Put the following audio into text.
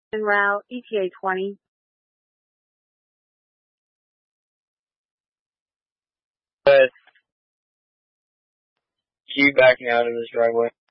En route, ETA 20. But keep backing out of this driveway.